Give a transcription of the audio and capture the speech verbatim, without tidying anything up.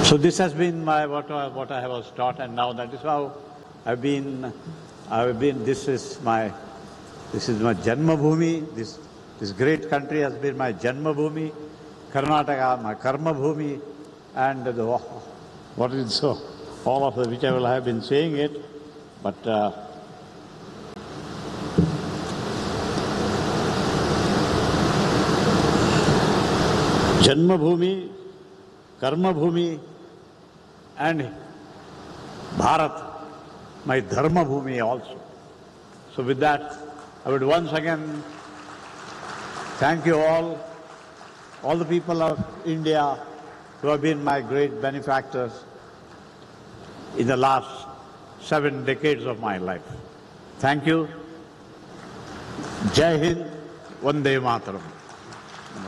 So this has been my what I, what I was taught, and now that is how I've been. I've been. This is my. This is my Janma Bhumi. This this great country has been my Janma Bhumi. Karnataka, my Karma Bhumi, and the, what is so all of the which I will have been saying it, but. Uh, Janma Bhumi, Karma Bhumi, and Bharat, my Dharma Bhumi also. So with that, I would once again thank you all, all the people of India who have been my great benefactors in the last seven decades of my life. Thank you. Jai Hind, Vande Mataram.